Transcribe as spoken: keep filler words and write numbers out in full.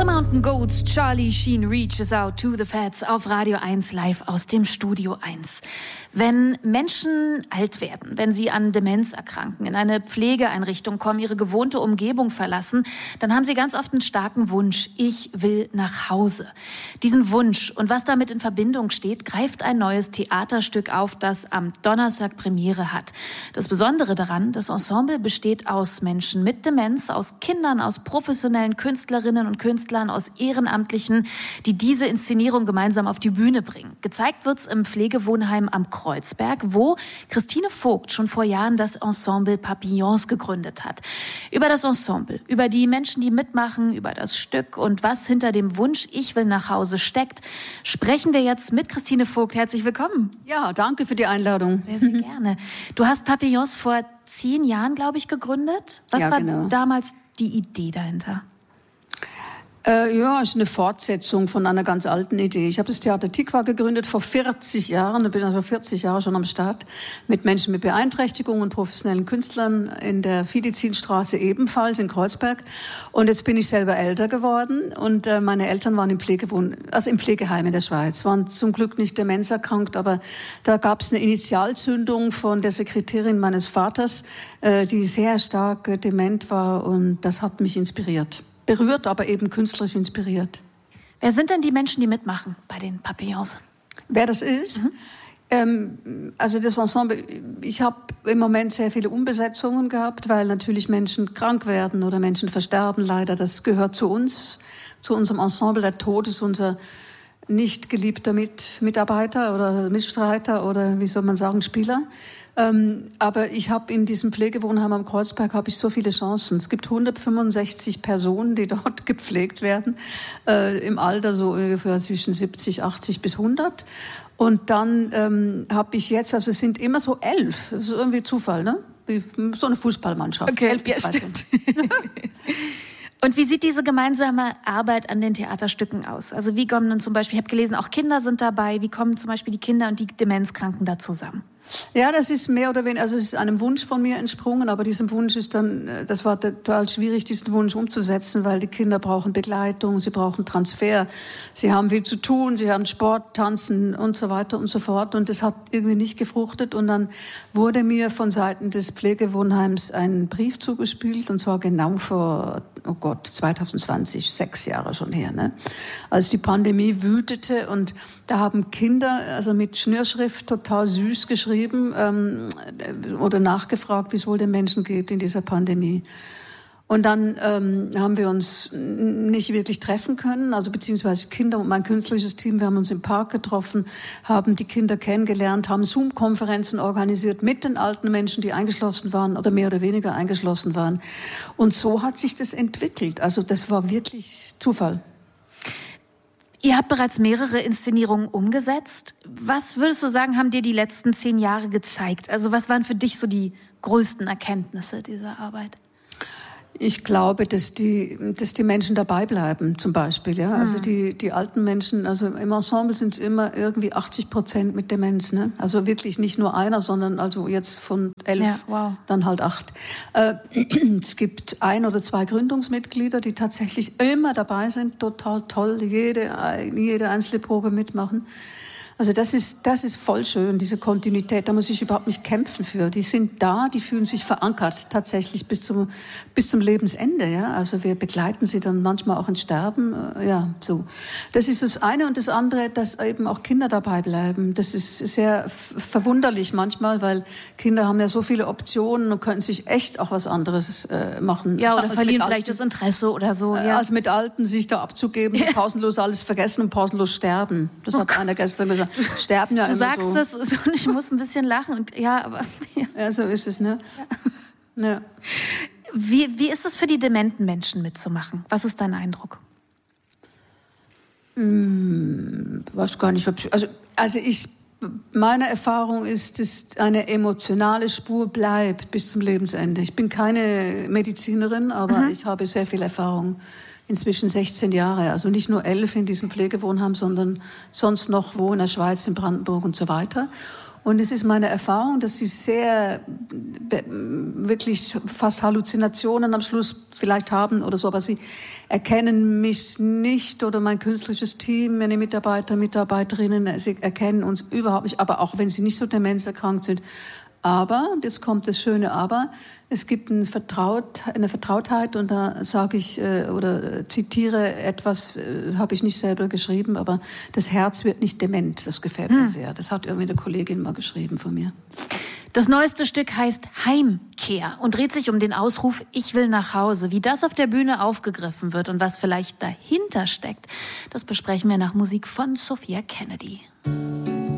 Mountain Goats, Charlie Sheen reaches out to the feds auf Radio eins live aus dem Studio eins. Wenn Menschen alt werden, wenn sie an Demenz erkranken, in eine Pflegeeinrichtung kommen, ihre gewohnte Umgebung verlassen, dann haben sie ganz oft einen starken Wunsch: Ich will nach Hause. Diesen Wunsch und was damit in Verbindung steht, greift ein neues Theaterstück auf, das am Donnerstag Premiere hat. Das Besondere daran: Das Ensemble besteht aus Menschen mit Demenz, aus Kindern, aus professionellen Künstlerinnen und Künstlern, aus Ehrenamtlichen, die diese Inszenierung gemeinsam auf die Bühne bringen. Gezeigt wird's im Pflegewohnheim am Kreuzberg, wo Christine Vogt schon vor Jahren das Ensemble Papillons gegründet hat. Über das Ensemble, über die Menschen, die mitmachen, über das Stück und was hinter dem Wunsch Ich will nach Hause steckt, sprechen wir jetzt mit Christine Vogt. Herzlich willkommen. Ja, danke für die Einladung. Sehr, sehr gerne. Du hast Papillons vor zehn Jahren, glaube ich, gegründet. Was ja, war genau. damals die Idee dahinter? Äh, ja, es ist eine Fortsetzung von einer ganz alten Idee. Ich habe das Theater Tikva gegründet vor vierzig Jahren. Ich bin also vierzig Jahre schon am Start mit Menschen mit Beeinträchtigungen und professionellen Künstlern in der Fidizinstraße ebenfalls in Kreuzberg. Und jetzt bin ich selber älter geworden und äh, meine Eltern waren im Pflegewohn, also im Pflegeheim in der Schweiz, waren zum Glück nicht demenzerkrankt, aber da gab es eine Initialzündung von der Sekretärin meines Vaters, äh, die sehr stark äh, dement war, und das hat mich inspiriert. Berührt, aber eben künstlerisch inspiriert. Wer sind denn die Menschen, die mitmachen bei den Papillons? Wer das ist? Mhm. Ähm, also das Ensemble, ich habe im Moment sehr viele Umbesetzungen gehabt, weil natürlich Menschen krank werden oder Menschen versterben leider. Das gehört zu uns, zu unserem Ensemble. Der Tod ist unser nicht geliebter Mit- Mitarbeiter oder Mitstreiter oder wie soll man sagen, Spieler. Ähm, aber ich habe in diesem Pflegewohnheim am Kreuzberg habe ich so viele Chancen. Es gibt hundertfünfundsechzig Personen, die dort gepflegt werden, äh, im Alter so ungefähr zwischen siebzig, achtzig bis hundert. Und dann ähm, habe ich jetzt, also es sind immer so elf, das ist irgendwie Zufall, ne? Wie so eine Fußballmannschaft. Okay, elf bis ja, stimmt. Und wie sieht diese gemeinsame Arbeit an den Theaterstücken aus? Also wie kommen dann zum Beispiel, ich habe gelesen, auch Kinder sind dabei, wie kommen zum Beispiel die Kinder und die Demenzkranken da zusammen? Ja, das ist mehr oder weniger, also es ist einem Wunsch von mir entsprungen, aber diesem Wunsch ist dann, das war total schwierig, diesen Wunsch umzusetzen, weil die Kinder brauchen Begleitung, sie brauchen Transfer, sie haben viel zu tun, sie haben Sport, Tanzen und so weiter und so fort, und das hat irgendwie nicht gefruchtet, und dann wurde mir von Seiten des Pflegewohnheims ein Brief zugespielt, und zwar genau vor, oh Gott, zwanzig zwanzig, sechs Jahre schon her, ne? Als die Pandemie wütete, und da haben Kinder, also mit Schnürschrift total süß geschrieben, ähm, oder nachgefragt, wie es wohl den Menschen geht in dieser Pandemie. Und dann ähm, haben wir uns nicht wirklich treffen können, also beziehungsweise Kinder und mein künstlerisches Team, wir haben uns im Park getroffen, haben die Kinder kennengelernt, haben Zoom-Konferenzen organisiert mit den alten Menschen, die eingeschlossen waren oder mehr oder weniger eingeschlossen waren. Und so hat sich das entwickelt. Also das war wirklich Zufall. Ihr habt bereits mehrere Inszenierungen umgesetzt. Was würdest du sagen, haben dir die letzten zehn Jahre gezeigt? Also was waren für dich so die größten Erkenntnisse dieser Arbeit? Ich glaube, dass die, dass die Menschen dabei bleiben, zum Beispiel. Ja? Also mhm. die, die alten Menschen, also im Ensemble sind es immer irgendwie achtzig Prozent mit Demenz. Ne? Also wirklich nicht nur einer, sondern also jetzt von elf, ja, wow. dann halt acht. Äh, es gibt ein oder zwei Gründungsmitglieder, die tatsächlich immer dabei sind, total toll, jede, jede einzelne Probe mitmachen. Also das ist, das ist voll schön, diese Kontinuität. Da muss ich überhaupt nicht kämpfen für. Die sind da, die fühlen sich verankert tatsächlich bis zum, bis zum Lebensende. Ja? Also wir begleiten sie dann manchmal auch ins Sterben. Ja, so. Das ist das eine. Und das andere, dass eben auch Kinder dabei bleiben. Das ist sehr verwunderlich manchmal, weil Kinder haben ja so viele Optionen und können sich echt auch was anderes äh, machen. Ja, oder als verlieren Alten, vielleicht das Interesse oder so. Äh, ja. Als mit Alten sich da abzugeben, ja. pausenlos alles vergessen und pausenlos sterben. Das oh hat Gott. einer gestern gesagt. Sterben ja du immer sagst so. das so, und ich muss ein bisschen lachen. Und, ja, aber, ja. ja, so ist es, ne? Ja. Ja. Wie, wie ist es für die dementen Menschen mitzumachen? Was ist dein Eindruck? Hm, weiß gar nicht, ob ich, also, also ich, meine Erfahrung ist, dass eine emotionale Spur bleibt bis zum Lebensende. Ich bin keine Medizinerin, aber mhm. ich habe sehr viel Erfahrung. Inzwischen sechzehn Jahre, also nicht nur elf in diesem Pflegewohnheim, sondern sonst noch wo in der Schweiz, in Brandenburg und so weiter. Und es ist meine Erfahrung, dass sie sehr, wirklich fast Halluzinationen am Schluss vielleicht haben oder so, aber sie erkennen mich nicht oder mein künstlerisches Team, meine Mitarbeiter, Mitarbeiterinnen, sie erkennen uns überhaupt nicht, aber auch wenn sie nicht so demenzerkrankt sind. Aber, jetzt kommt das schöne Aber, es gibt ein Vertraut, eine Vertrautheit und da sage ich äh, oder zitiere etwas, äh, habe ich nicht selber geschrieben, aber das Herz wird nicht dement, das gefällt mir hm. sehr. Das hat irgendwie eine Kollegin mal geschrieben von mir. Das neueste Stück heißt Heimkehr und dreht sich um den Ausruf Ich will nach Hause. Wie das auf der Bühne aufgegriffen wird und was vielleicht dahinter steckt, das besprechen wir nach Musik von Sophia Kennedy.